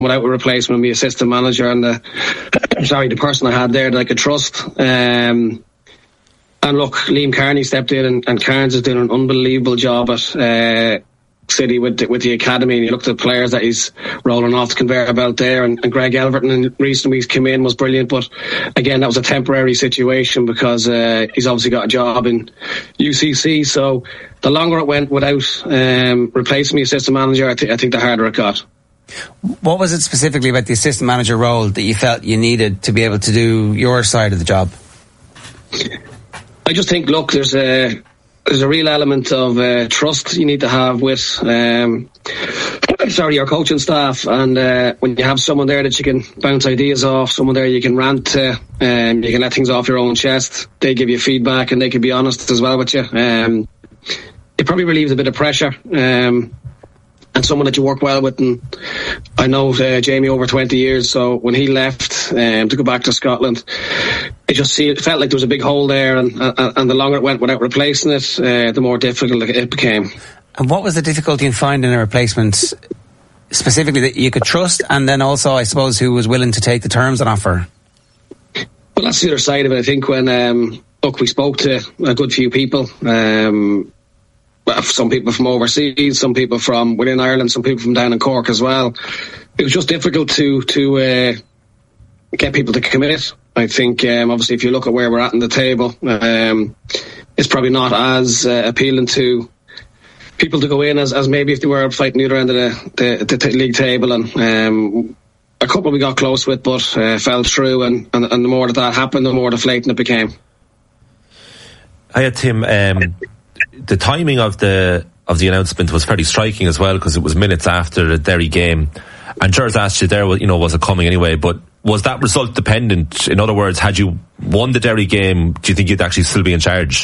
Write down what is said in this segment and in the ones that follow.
without a replacement, my assistant manager and the person I had there that I could trust. And look, Liam Kearney stepped in, and Cairns is doing an unbelievable job at City with the academy. And you look at the players that he's rolling off the conveyor belt there, and Greg Elverton in recent weeks came in, was brilliant. But again, that was a temporary situation because he's obviously got a job in UCC. So the longer it went without replacing the assistant manager, I think the harder it got. What was it specifically about the assistant manager role that you felt you needed to be able to do your side of the job? I just think, look, there's a real element of trust you need to have with your coaching staff, and when you have someone there that you can bounce ideas off, someone there you can rant to, you can let things off your own chest, they give you feedback and they can be honest as well with you. It probably relieves a bit of pressure, and someone that you work well with. And I know Jamie over 20 years, so when he left to go back to Scotland, it felt like there was a big hole there, and the longer it went without replacing it, the more difficult it became. And what was the difficulty in finding a replacement specifically that you could trust, and then also, I suppose, who was willing to take the terms on offer? Well, that's the other side of it. I think when we spoke to a good few people, some people from overseas, some people from within Ireland, some people from down in Cork as well. It was just difficult to get people to commit. I think obviously if you look at where we're at in the table, it's probably not as appealing to people to go in as maybe if they were fighting the other end of the league table. And a couple we got close with, but fell through, and the more that happened, the more deflating it became. Hiya, Tim. The timing of the announcement was fairly striking as well, because it was minutes after the Derry game, and Gerard asked you there, was it coming anyway? But was that result dependent? In other words, had you won the Derry game, do you think you'd actually still be in charge?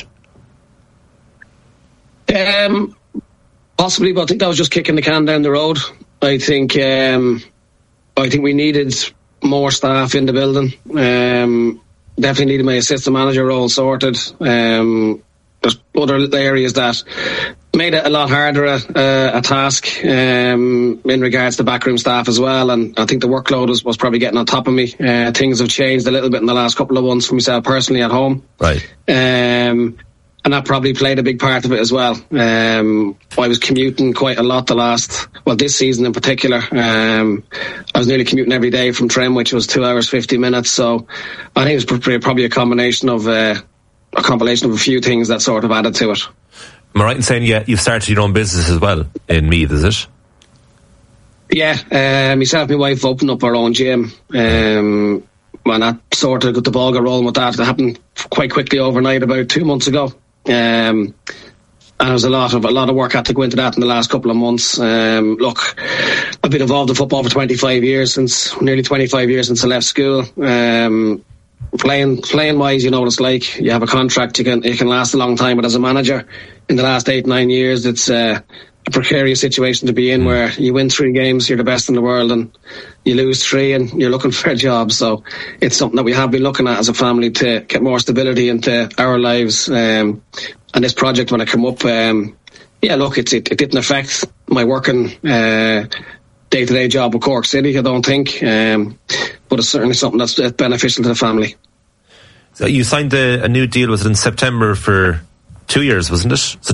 Possibly, but I think that was just kicking the can down the road. I think we needed more staff in the building. Definitely needed my assistant manager role sorted. There's other areas that made it a lot harder a task in regards to backroom staff as well, and I think the workload was probably getting on top of me. Things have changed a little bit in the last couple of months for myself personally at home, right? And that probably played a big part of it as well. I was commuting quite a lot this season in particular. I was nearly commuting every day from Trim, which was 2 hours 50 minutes. So I think it was probably a combination of a few things that sort of added to it. Am I right in saying you've started your own business as well in Meath, is it? Yeah, myself and my wife opened up our own gym. And that sort of got the ball rolling with that. That happened quite quickly overnight about 2 months ago. And there was a lot of work had to go into that in the last couple of months. Look, I've been involved in football for nearly 25 years since I left school. Playing wise, you know what it's like. You have a contract, it can last a long time, but as a manager, in the last 8-9 years, it's a precarious situation to be in, where you win 3 games, you're the best in the world, and you lose 3 and you're looking for a job. So it's something that we have been looking at as a family to get more stability into our lives. And this project, when it came up, it didn't affect my working day-to-day job with Cork City, I don't think, but it's certainly something that's beneficial to the family. So you signed a new deal, was it in September, for 2 years, wasn't it? So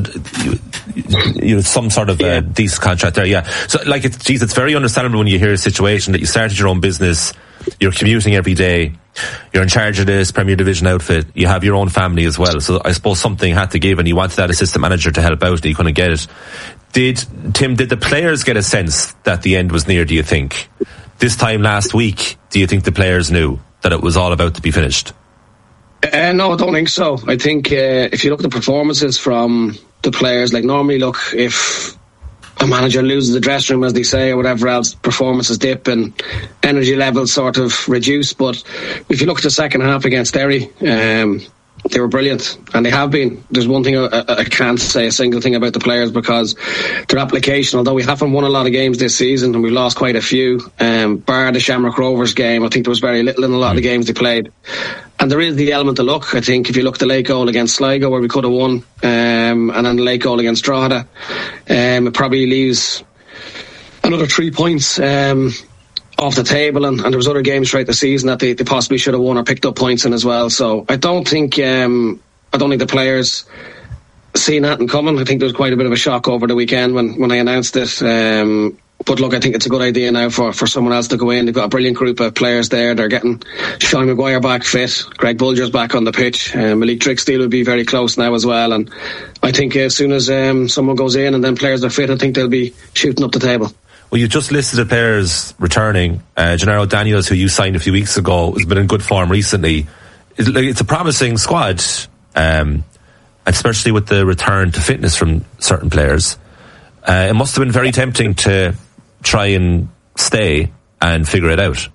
you had some sort of decent contract there, yeah. So it's very understandable when you hear a situation that you started your own business, you're commuting every day, you're in charge of this Premier Division outfit, you have your own family as well. So I suppose something had to give, and you wanted that assistant manager to help out, and you couldn't get it. Did the players get a sense that the end was near, do you think? This time last week, do you think the players knew that it was all about to be finished? No, I don't think so. I think if you look at the performances from the players, like normally, look, if a manager loses the dressing room, as they say, or whatever else, performances dip and energy levels sort of reduce. But if you look at the second half against Derry, they were brilliant, and they have been. There's one thing I can't say a single thing about the players, because their application, although we haven't won a lot of games this season and we've lost quite a few, bar the Shamrock Rovers game, I think there was very little in a lot of the games they played. And there is the element of luck. I think if you look at the late goal against Sligo, where we could have won, and then the late goal against Drogheda, it probably leaves another 3 points. off the table, and there was other games throughout the season that they possibly should have won or picked up points in as well. So I don't think the players seen that coming. I think there was quite a bit of a shock over the weekend when I announced it. But look, I think it's a good idea now for someone else to go in. They've got a brilliant group of players there. They're getting Sean Maguire back fit. Greg Bulger's back on the pitch. Malik Dricksteele will be very close now as well. And I think as soon as someone goes in and then players are fit, I think they'll be shooting up the table. Well, you just listed the players returning. Gennaro Daniels, who you signed a few weeks ago, has been in good form recently. It's a promising squad, especially with the return to fitness from certain players. It must have been very tempting to try and stay and figure it out.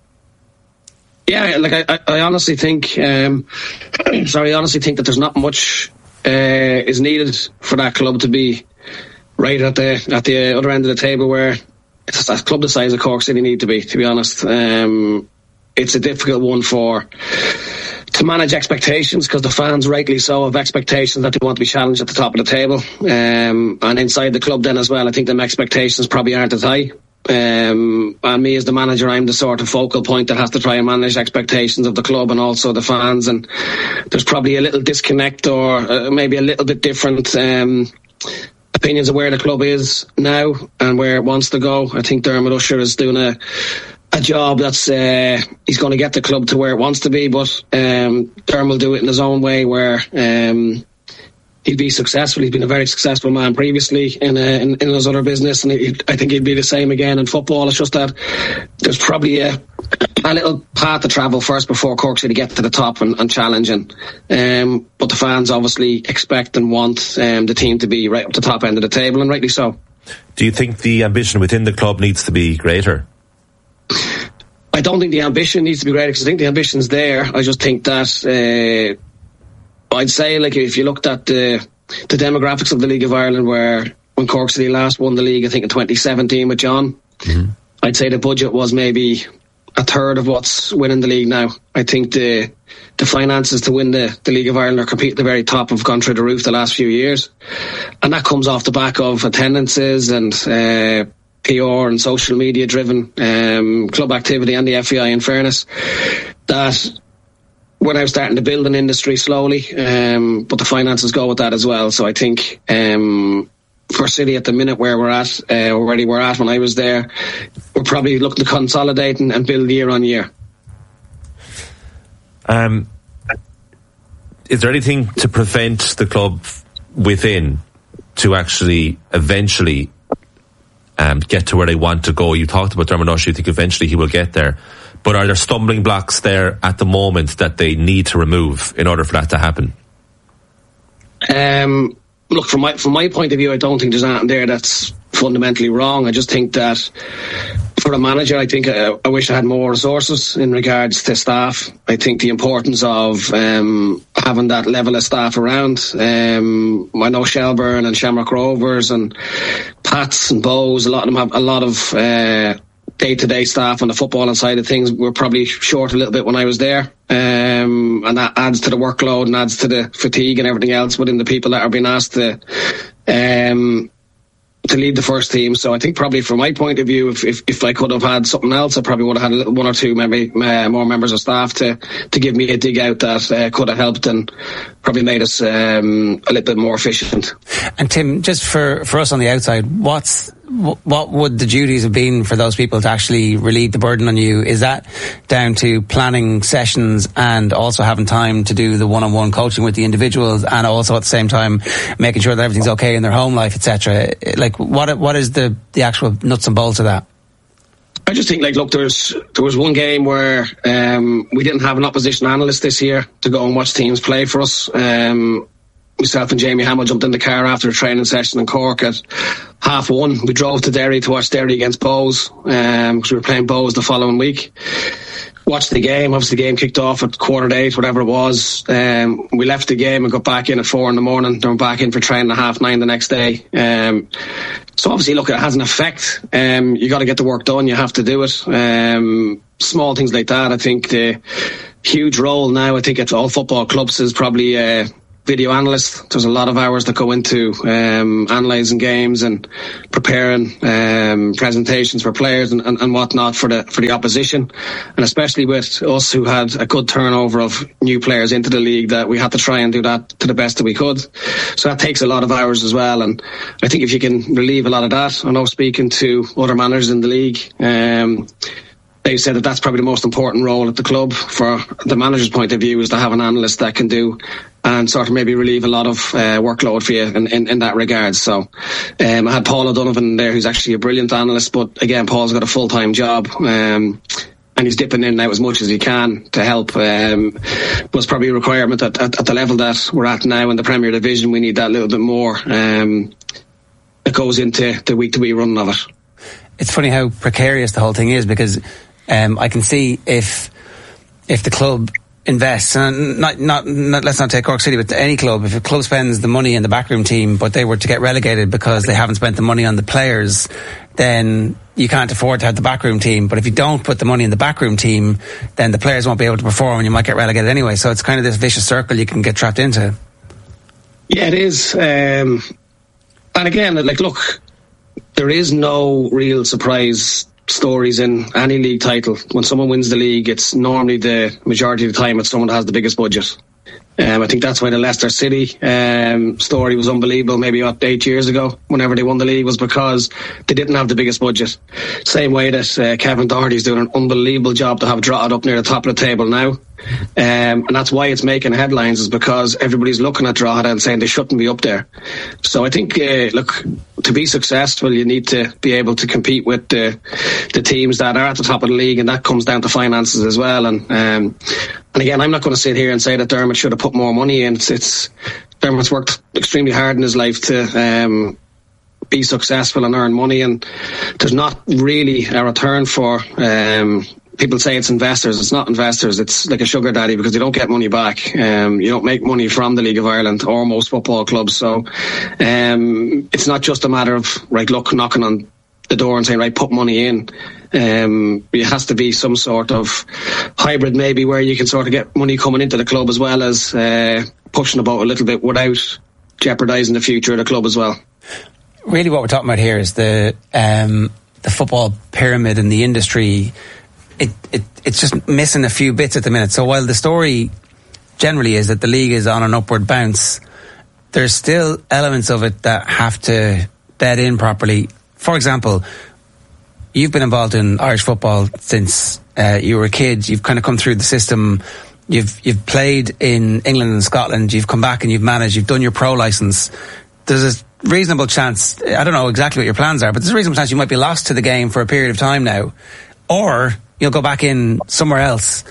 Yeah, like I honestly think, that there's not much is needed for that club to be right at the other end of the table, where it's a club the size of Cork City need to be. To be honest, it's a difficult one to manage expectations, because the fans, rightly so, have expectations that they want to be challenged at the top of the table, and inside the club then as well. I think them expectations probably aren't as high, and me as the manager, I'm the sort of focal point that has to try and manage expectations of the club and also the fans, and there's probably a little disconnect or maybe a little bit different opinions of where the club is now and where it wants to go. I think Dermot Usher is doing a job that's he's going to get the club to where it wants to be, but Derm will do it in his own way, where he'd be successful. He's been a very successful man previously in his other business, and I think he'd be the same again in football. It's just that there's probably a little path to travel first before Cork City get to the top and challenging. But the fans obviously expect and want the team to be right up the top end of the table, and rightly so. Do you think the ambition within the club needs to be greater? I don't think the ambition needs to be greater, because I think the ambition's there. I just think that I'd say, like, if you looked at the demographics of the League of Ireland, where when Cork City last won the league, I think in 2017 with John, I'd say the budget was maybe a third of what's winning the league now. I think the finances to win the League of Ireland or compete at the very top have gone through the roof the last few years, and that comes off the back of attendances and PR and social media driven club activity, and the FAI, in fairness, that we're now starting to build an industry slowly, but the finances go with that as well. So I think for City at the minute where we're at, already we're at when I was there, we're probably looking to consolidate and build year on year. Is there anything to prevent the club within to actually eventually get to where they want to go? You talked about Dermot Usher, you think eventually he will get there, but are there stumbling blocks there at the moment that they need to remove in order for that to happen? Look, from my point of view, I don't think there's anything there that's fundamentally wrong. I just think that for a manager, I think I wish I had more resources in regards to staff. I think the importance of having that level of staff around. I know Shelburne and Shamrock Rovers and Pats and Bows, a lot of them have a lot of day-to-day staff on the footballing side of things. We're probably short a little bit when I was there, and that adds to the workload and adds to the fatigue and everything else within the people that are being asked to lead the first team. So I think probably from my point of view, if I could have had something else, I probably would have had one or two maybe more members of staff to give me a dig out that could have helped and probably made us a little bit more efficient. And Tim, just for us on the outside, what would the duties have been for those people to actually relieve the burden on you? Is that down to planning sessions and also having time to do the one-on-one coaching with the individuals, and also at the same time making sure that everything's okay in their home life, etc.? Like, what is the actual nuts and bolts of that? I just think, like, look, there was one game where we didn't have an opposition analyst this year to go and watch teams play for us. Myself and Jamie Hamill jumped in the car after a training session in Cork at 1:30. We drove to Derry to watch Derry against Bows, because we were playing Bows the following week. Watched the game. Obviously the game kicked off at 7:45, whatever it was. We left the game and got back in at 4 a.m. Then we're back in for training at 9:30 the next day. So obviously, look, it has an effect. You got to get the work done. You have to do it. Small things like that. I think the huge role now, I think, at all football clubs is probably video analyst. There's a lot of hours that go into analysing games and preparing presentations for players and whatnot for the opposition, and especially with us who had a good turnover of new players into the league, that we had to try and do that to the best that we could. So that takes a lot of hours as well, and I think if you can relieve a lot of that, I know speaking to other managers in the league, they've said that that's probably the most important role at the club for the manager's point of view, is to have an analyst that can do and sort of maybe relieve a lot of workload for you in that regard. So I had Paul O'Donovan there, who's actually a brilliant analyst, but again, Paul's got a full-time job, and he's dipping in and out as much as he can to help. But it's probably a requirement at the level that we're at now in the Premier Division. We need that little bit more that goes into the week-to-week running of it. It's funny how precarious the whole thing is, because I can see if the club invests, and not let's not take Cork City, but any club, if a club spends the money in the backroom team but they were to get relegated because they haven't spent the money on the players, then you can't afford to have the backroom team. But if you don't put the money in the backroom team, then the players won't be able to perform and you might get relegated anyway. So it's kind of this vicious circle you can get trapped into. Yeah, it is. And again, look, there is no real surprise stories in any league title. When someone wins the league, it's normally the majority of the time it's someone that has the biggest budget. I think that's why the Leicester City story was unbelievable maybe 8 years ago whenever they won the league, was because they didn't have the biggest budget. Same way that Kevin Doherty's doing an unbelievable job to have Drogheda up near the top of the table now. And that's why it's making headlines, is because everybody's looking at Drogheda and saying they shouldn't be up there. So I think, look, to be successful, you need to be able to compete with the teams that are at the top of the league, and that comes down to finances as well. And again, I'm not going to sit here and say that Dermot should have put more money in. Dermot's worked extremely hard in his life to be successful and earn money, and there's not really a return for people say it's investors. It's not investors. It's like a sugar daddy, because they don't get money back. You don't make money from the League of Ireland or most football clubs. So it's not just a matter of knocking on the door and saying, right, put money in. It has to be some sort of hybrid, maybe, where you can sort of get money coming into the club as well as pushing about a little bit without jeopardising the future of the club as well. Really, what we're talking about here is the football pyramid in the industry. It's just missing a few bits at the minute. So while the story generally is that the league is on an upward bounce, there's still elements of it that have to bed in properly. For example, you've been involved in Irish football since you were a kid. You've kind of come through the system. You've played in England and Scotland. You've come back and you've managed. You've done your pro licence. There's a reasonable chance, I don't know exactly what your plans are, but there's a reasonable chance you might be lost to the game for a period of time now. Or you'll go back in somewhere else.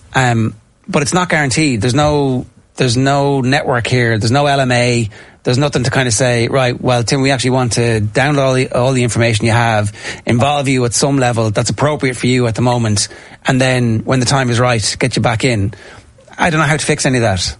But it's not guaranteed. There's no network here. There's no LMA. There's nothing to kind of say, right, well, Tim, we actually want to download all the information you have, involve you at some level that's appropriate for you at the moment, and then when the time is right, get you back in. I don't know how to fix any of that.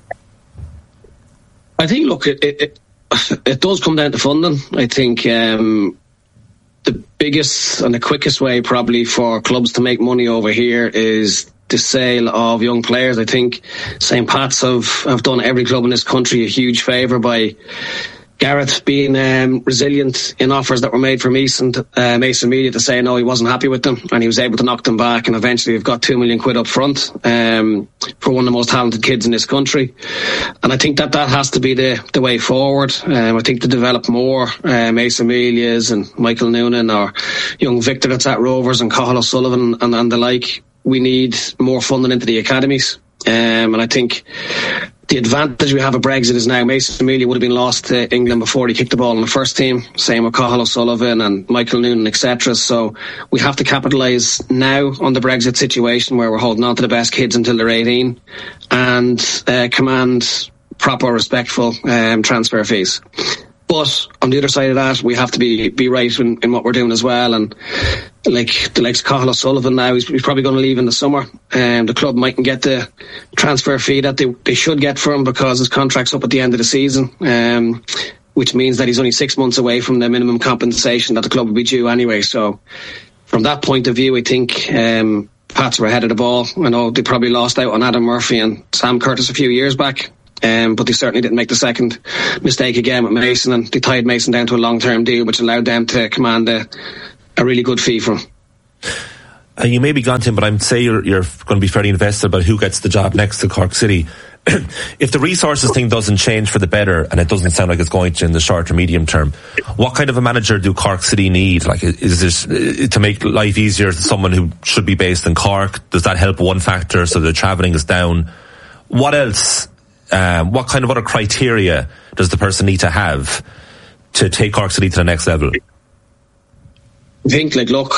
I think, look, it does come down to funding. I think the biggest and the quickest way probably for clubs to make money over here is the sale of young players. I think St. Pat's have done every club in this country a huge favour by Gareth being resilient in offers that were made for Mason Media to say no, he wasn't happy with them, and he was able to knock them back, and eventually we've got £2 million up front for one of the most talented kids in this country. And I think that has to be the way forward. I think to develop more Mason Medias and Michael Noonan, or young Victor that's at Rovers, and Cathal O'Sullivan and the like, we need more funding into the academies. And I think the advantage we have of Brexit is now Mason Mealy would have been lost to England before he kicked the ball in the first team. Same with Cathal O'Sullivan and Michael Noonan, etc. So we have to capitalise now on the Brexit situation, where we're holding on to the best kids until they're 18, and command proper, respectful transfer fees. But on the other side of that, we have to be right in what we're doing as well. And like the likes of Cathal O'Sullivan now, he's probably going to leave in the summer. The club mightn't get the transfer fee that they should get for him, because his contract's up at the end of the season, which means that he's only 6 months away from the minimum compensation that the club will be due anyway. So from that point of view, I think Pats were ahead of the ball. I know they probably lost out on Adam Murphy and Sam Curtis a few years back. but they certainly didn't make the second mistake again with Mason, and they tied Mason down to a long-term deal, which allowed them to command a really good fee from him. You may be gone, Tim, but I'd say you're going to be fairly invested about who gets the job next to Cork City. If the resources thing doesn't change for the better, and it doesn't sound like it's going to in the short or medium term, what kind of a manager do Cork City need? Like, is this to make life easier to someone who should be based in Cork? Does that help one factor so the travelling is down? What else? What kind of other criteria does the person need to have to take Cork City to the next level? I think,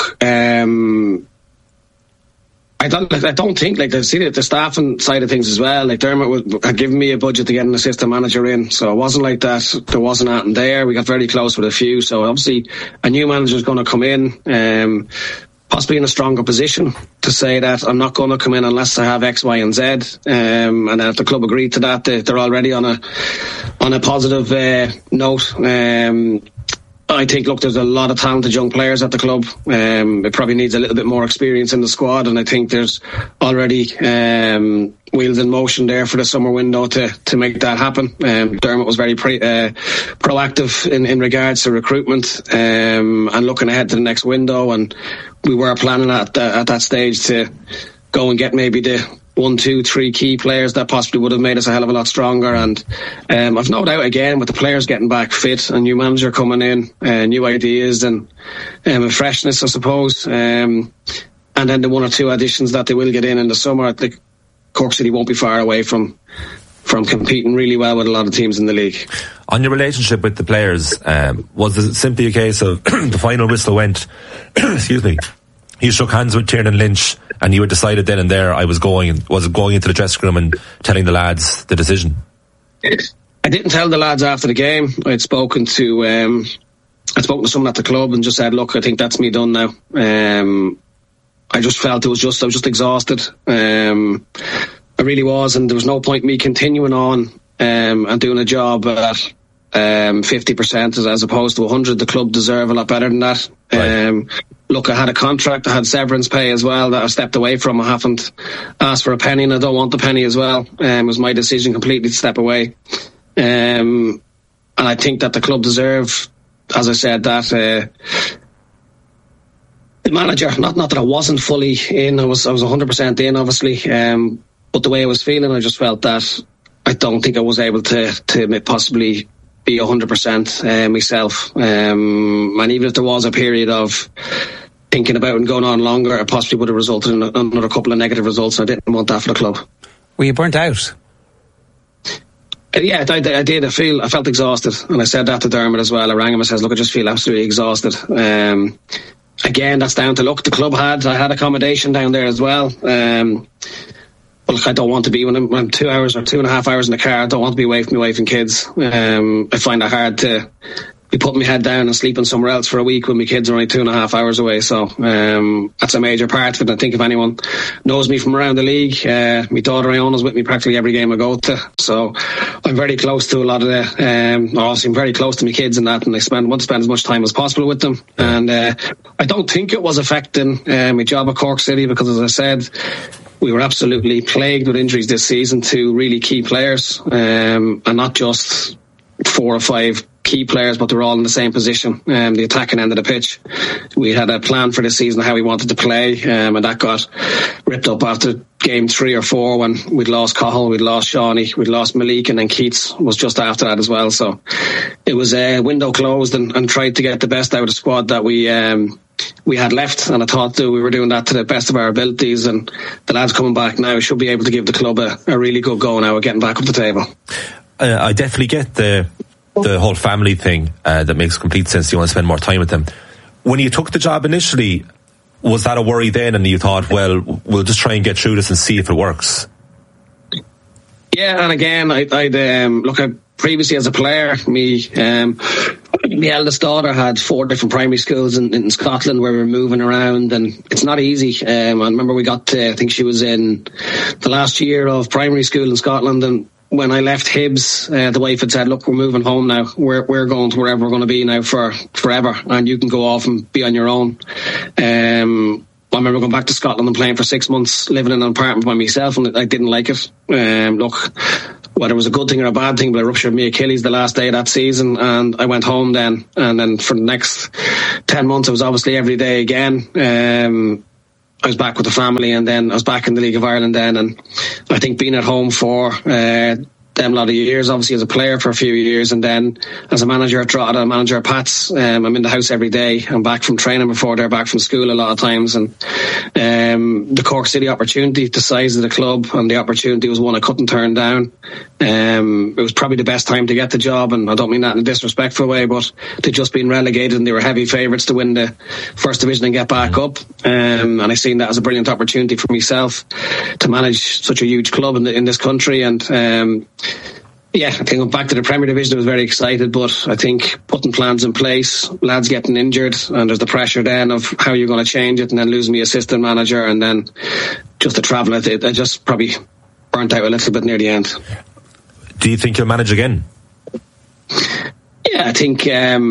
I don't think, I see the staffing side of things as well. Like, Dermot had given me a budget to get an assistant manager in, so it wasn't like that. There wasn't anything there. We got very close with a few, so obviously a new manager is going to come in, possibly in a stronger position to say that I'm not going to come in unless I have X, Y, and Z. And then if the club agreed to that, they're already on a positive note. I think, there's a lot of talented young players at the club. It probably needs a little bit more experience in the squad, and I think there's already wheels in motion there for the summer window to make that happen. Dermot was very proactive in regards to recruitment and looking ahead to the next window, and we were planning at that stage to go and get maybe the 1, 2, 3 key players that possibly would have made us a hell of a lot stronger. And I've no doubt, again, with the players getting back fit, a new manager coming in, new ideas and a freshness, I suppose, and then the 1 or 2 additions that they will get in the summer, I think Cork City won't be far away from competing really well with a lot of teams in the league. On your relationship with the players, was it simply a case of the final whistle went, excuse me, you shook hands with Tiernan Lynch and you had decided then and there was it going into the dressing room and telling the lads the decision? I didn't tell the lads after the game. I'd spoken to someone at the club and just said, look, I think that's me done now. I just felt I was just exhausted. I really was, and there was no point me continuing on and doing a job at 50% as opposed to 100. The club deserve a lot better than that. Right. Look, I had a contract, I had severance pay as well that I stepped away from. I haven't asked for a penny, and I don't want the penny as well. It was my decision completely to step away. And I think that the club deserve, as I said, that the manager, not that I wasn't fully in, I was 100% in, obviously, but the way I was feeling, I just felt that I don't think I was able to possibly be 100% myself. And even if there was a period of thinking about and going on longer, it possibly would have resulted in another couple of negative results. I didn't want that for the club. Were you burnt out? Yeah, I did. I felt exhausted, and I said that to Dermot as well. I rang him and says, look, I just feel absolutely exhausted. Again, that's down to luck. The club I had accommodation down there as well. But look, I don't want to be, when I'm 2 hours or 2.5 hours in the car, I don't want to be away from my wife and kids. I find it hard to be putting my head down and sleeping somewhere else for a week when my kids are only 2.5 hours away. So that's a major part of it. I think if anyone knows me from around the league, my daughter Iona's with me practically every game I go to. So I'm very close to a lot of obviously I'm very close to my kids and that, and I want to spend as much time as possible with them. And I don't think it was affecting my job at Cork City, because, as I said, we were absolutely plagued with injuries this season to really key players, and not just 4 or 5 key players, but they were all in the same position, the attacking end of the pitch. We had a plan for this season how we wanted to play, and that got ripped up after game 3 or 4 when we'd lost Cahill, we'd lost Shawnee, we'd lost Malik, and then Keats was just after that as well. So it was a window closed, and tried to get the best out of the squad that we had left, and I thought that we were doing that to the best of our abilities, and the lads coming back now should be able to give the club a really good go now at getting back up the table. I definitely get the whole family thing. That makes complete sense. You want to spend more time with them. When you took the job initially, was that a worry then, and you thought, well, we'll just try and get through this and see if it works? Yeah, and again, I'd previously as a player, my eldest daughter had 4 different primary schools in Scotland where we were moving around, and it's not easy. I remember we got to, I think she was in the last year of primary school in Scotland, and when I left Hibs, the wife had said, look, we're moving home now. We're going to wherever we're going to be now for forever, and you can go off and be on your own. I remember going back to Scotland and playing for 6 months, living in an apartment by myself, and I didn't like it. Look, whether it was a good thing or a bad thing, but I ruptured my Achilles the last day of that season, and I went home then. And then for the next 10 months, I was obviously every day again. I was back with the family, and then I was back in the League of Ireland then. And I think being at home for them a lot of years, obviously as a player for a few years, and then as a manager at Drogheda, a manager at Pats, I'm in the house every day. I'm back from training before they're back from school a lot of times, and the Cork City opportunity, the size of the club, and the opportunity was one I couldn't turn down. It was probably the best time to get the job, and I don't mean that in a disrespectful way, but they'd just been relegated and they were heavy favourites to win the First Division and get back up, and I seen that as a brilliant opportunity for myself to manage such a huge club in this country. And yeah, I think I'm back to the Premier Division. I was very excited, but I think putting plans in place, lads getting injured, and there's the pressure then of how you're going to change it, and then losing me assistant manager, and then just the travel. I just probably burnt out a little bit near the end. Do you think you'll manage again? Yeah, I think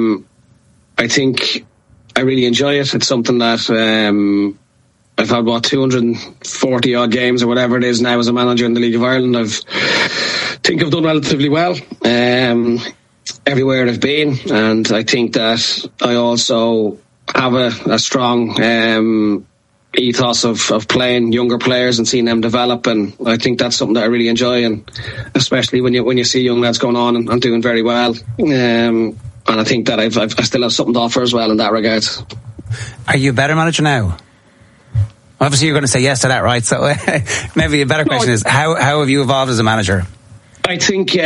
I really enjoy it. It's something that I've had 240 odd games or whatever it is now as a manager in the League of Ireland. I think I've done relatively well everywhere I've been, and I think that I also have a strong ethos of playing younger players and seeing them develop, and I think that's something that I really enjoy, and especially when you see young lads going on and doing very well, and I think that I still have something to offer as well in that regard. Are you a better manager now? Obviously you're going to say yes to that, right? So maybe a better question is how have you evolved as a manager? I think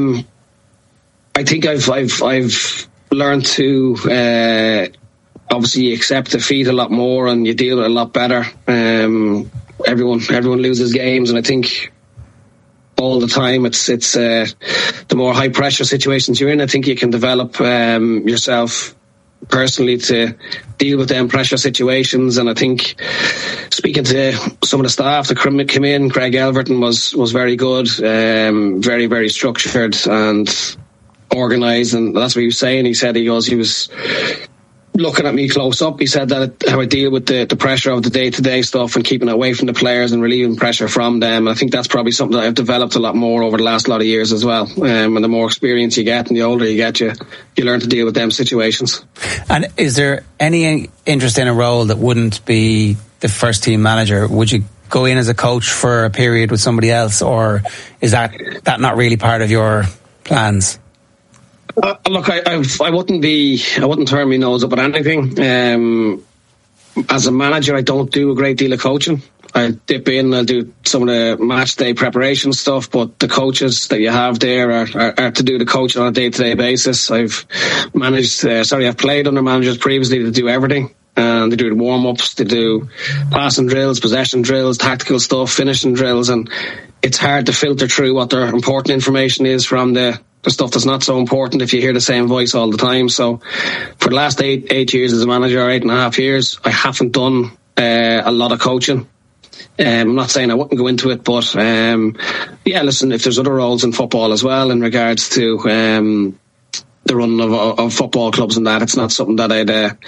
I've learned to obviously accept defeat a lot more, and you deal with it a lot better. Everyone loses games, and I think all the time it's the more high pressure situations you're in, I think you can develop yourself personally to deal with them pressure situations. And I think speaking to some of the staff that came in, Craig Elverton was very good, very, very structured and organised, and that's what he was saying. He said he was looking at me close up. He said that how I deal with the pressure of the day-to-day stuff and keeping it away from the players and relieving pressure from them. I think that's probably something that I've developed a lot more over the last lot of years as well. And the more experience you get and the older you get, you learn to deal with them situations. And is there any interest in a role that wouldn't be the first team manager? Would you go in as a coach for a period with somebody else, or is that not really part of your plans? Look, I wouldn't turn my nose up at anything. As a manager, I don't do a great deal of coaching. I dip in, I'll do some of the match day preparation stuff, but the coaches that you have there are to do the coaching on a day-to-day basis. I've played under managers previously to do everything. And they do the warm-ups, they do passing drills, possession drills, tactical stuff, finishing drills, and it's hard to filter through what their important information is from the stuff that's not so important if you hear the same voice all the time. So for the last eight years as a manager, 8.5 years, I haven't done a lot of coaching. I'm not saying I wouldn't go into it, but listen, if there's other roles in football as well in regards to the running of football clubs and that, it's not something that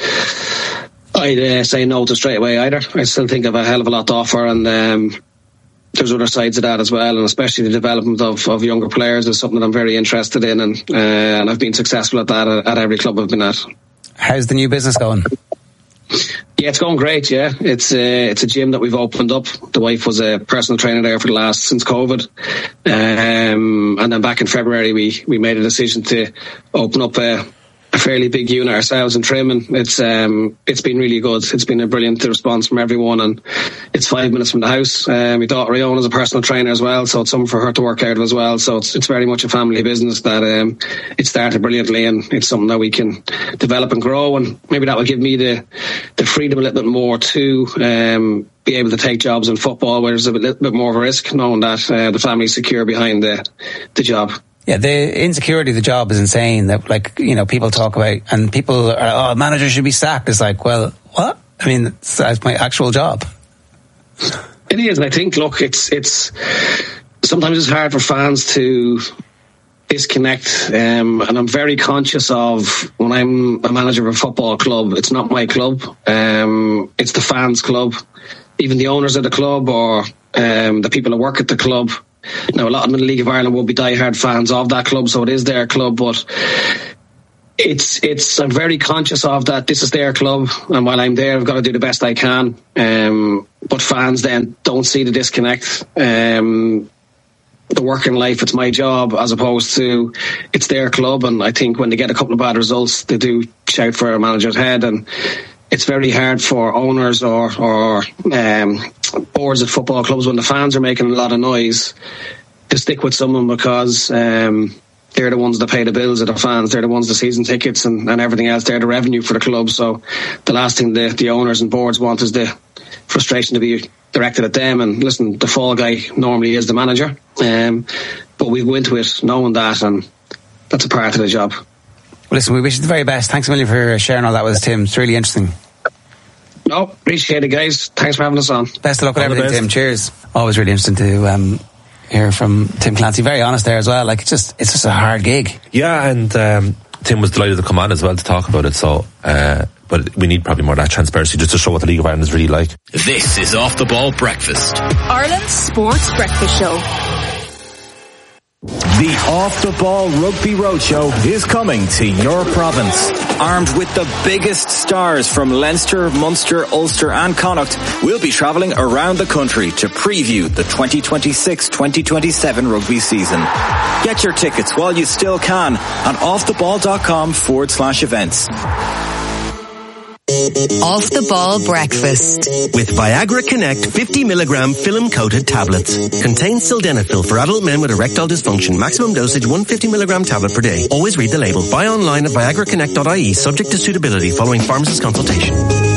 I'd say no to straight away either. I still think I've a hell of a lot to offer, and there's other sides of that as well, and especially the development of younger players is something that I'm very interested in, and I've been successful at that at every club I've been at. How's the new business going? Yeah, it's going great. Yeah, it's a gym that we've opened up. The wife was a personal trainer there since COVID, and then back in February we made a decision to open up a fairly big unit ourselves in Trim, and it's been really good. It's been a brilliant response from everyone, and it's 5 minutes from the house. My daughter Riona is a personal trainer as well, so it's something for her to work out of as well. So it's very much a family business that it started brilliantly, and it's something that we can develop and grow, and maybe that will give me the freedom a little bit more to be able to take jobs in football where there's a little bit more of a risk, knowing that the family's secure behind the job. Yeah, the insecurity of the job is insane. That, people talk about, and people are, manager should be sacked. It's like, well, what? I mean, that's my actual job. It is, and I think, look, it's sometimes it's hard for fans to disconnect, and I'm very conscious of when I'm a manager of a football club, it's not my club, it's the fans' club. Even the owners of the club or the people that work at the club, Now, a lot of them in the League of Ireland will be diehard fans of that club, so it is their club, but I'm very conscious of that. This is their club, and while I'm there, I've got to do the best I can. But fans then don't see the disconnect. The working life, it's my job, as opposed to it's their club. And I think when they get a couple of bad results, they do shout for a manager's head, and it's very hard for owners or boards at football clubs when the fans are making a lot of noise to stick with someone, because they're the ones that pay the bills of the fans. They're the ones, the season tickets and everything else. They're the revenue for the club. So the last thing the owners and boards want is the frustration to be directed at them. And listen, the fall guy normally is the manager. But we go into it knowing that, and that's a part of the job. Well, listen, we wish you the very best. Thanks a million for sharing all that with us, Tim. It's really interesting. No, appreciate it, guys. Thanks for having us on. Best of luck with everything, Tim. Cheers. Always really interesting to hear from Tim Clancy. Very honest there as well. Like, it's just a hard gig. Yeah, and Tim was delighted to come on as well to talk about it. So, but we need probably more of that transparency just to show what the League of Ireland is really like. This is Off the Ball Breakfast, Ireland's sports breakfast show. The Off the Ball Rugby Roadshow is coming to your province. Armed with the biggest stars from Leinster, Munster, Ulster and Connacht, we'll be travelling around the country to preview the 2026-2027 rugby season. Get your tickets while you still can at offtheball.com/events. Off the Ball Breakfast with Viagra Connect 50mg film-coated tablets. Contains sildenafil for adult men with erectile dysfunction. Maximum dosage 150mg tablet per day. Always read the label. Buy online at viagraconnect.ie, subject to suitability, following pharmacist consultation.